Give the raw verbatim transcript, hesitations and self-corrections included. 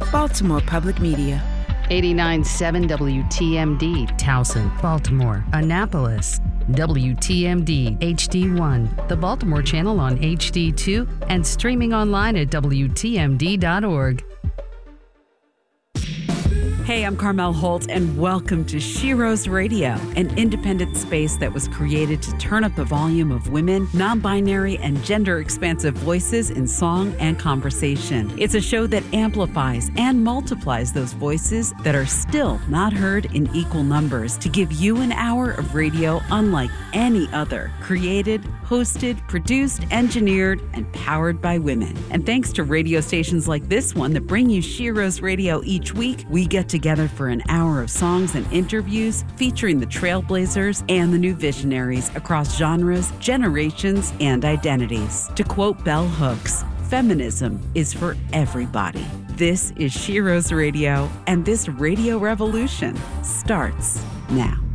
Baltimore Public Media. eighty-nine point seven W T M D, Towson, Baltimore, Annapolis. W T M D H D one, the Baltimore channel on H D two, and streaming online at W T M D dot org. Hey, I'm Carmel Holt, and welcome to Sheroes Radio, an independent space that was created to turn up the volume of women, non-binary, and gender-expansive voices in song and conversation. It's a show that amplifies and multiplies those voices that are still not heard in equal numbers to give you an hour of radio unlike any other, created, hosted, produced, engineered, and powered by women. And thanks to radio stations like this one that bring you Sheroes Radio each week, we get together for an hour of songs and interviews featuring the trailblazers and the new visionaries across genres, generations, and identities. To quote Bell Hooks, feminism is for everybody. This is Sheroes Radio, and this radio revolution starts now.